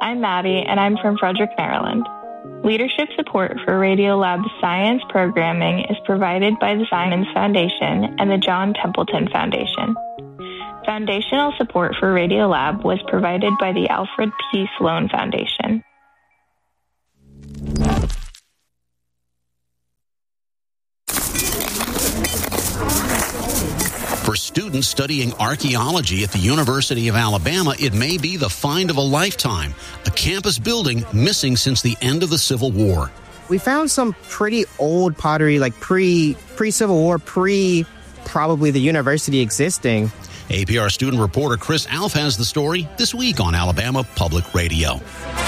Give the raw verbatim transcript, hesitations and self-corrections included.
I'm Maddie, and I'm from Frederick, Maryland. Leadership support for Radiolab's science programming is provided by the Simons Foundation and the John Templeton Foundation. Foundational support for Radiolab was provided by the Alfred P. Sloan Foundation. For students studying archaeology at the University of Alabama, it may be the find of a lifetime, a campus building missing since the end of the Civil War. We found some pretty old pottery, like pre, pre-Civil War, pre probably the university existing. A P R student reporter Chris Alf has the story this week on Alabama Public Radio.